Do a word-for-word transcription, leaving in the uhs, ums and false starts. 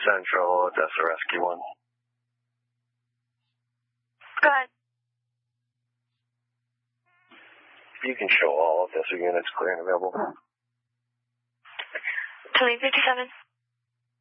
Central, Odessa Rescue one. Go ahead. You can show all Odessa units clear and available. Twenty fifty-seven.